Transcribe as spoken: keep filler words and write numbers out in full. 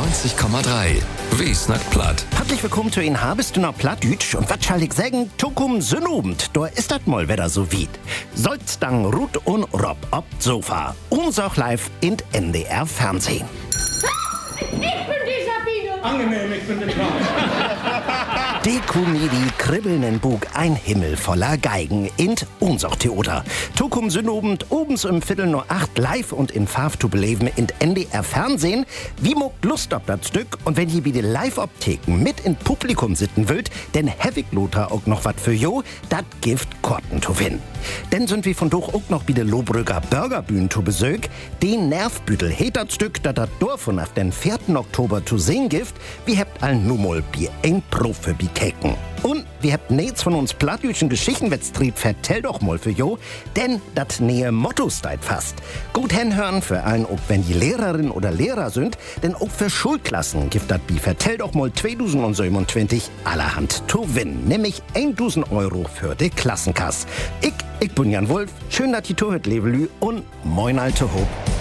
neunzig Komma drei. Wie snackt platt? Herzlich willkommen zu Ihnen Habest du noch Plattdütsch und was schall ich sagen? Tokum Sünobend, da ist dat mal wieder so weit. Soll's dann Ruth und Rob ob Sofa. Unsoch live in N D R Fernsehen. Ich bin die Sabine. Angenehm, ich bin der Klaus. Die Komödie kribbelnden Bug Ein Himmel voller Geigen in unser Theater. Tokum Sünobend, obens im Viertel nur acht live und in Farf zu beleben in N D R Fernsehen. Wie muckt Lust auf das Stück? Und wenn ihr wieder Live-Optheken mit in Publikum sitten wollt, denn Hevig Lothar auch noch wat für jo, dat Gift Korten zu win. Denn sind wir von doch auch noch wieder Lohbrügger Burgerbühnen zu Besög. Den Nervbüttel heet dat Stück, dat dat Dorf von auf den vierten Oktober zu sehen gift. Wir habt allen Numol Bier eng Profe Keken. Und wir habt nichts von uns plattdütschen Geschichtenwettstrieb vertell doch mal für jo, denn dat nähe Motto steit fast. Gut hinhören für allen, ob wenn die Lehrerin oder Lehrer sind, denn auch für Schulklassen gibt dat bi vertell doch mal zweitausendsiebenundzwanzig allerhand zu win, nämlich tausend Euro für die Klassenkasse. Ich, ich bin Jan Wolf, schön, dass die Torhüt levelü und moin alte Hob.